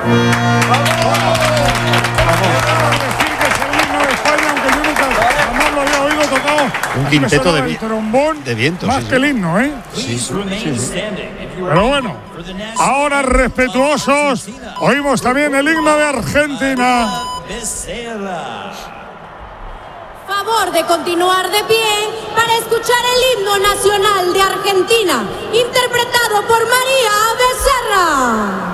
Un quinteto de trombón de viento, más que el himno, ¿eh? Sí. Pero bueno, ahora respetuosos, oímos también el himno de Argentina. Favor de continuar de pie para escuchar el himno nacional de Argentina, interpretado por María Becerra.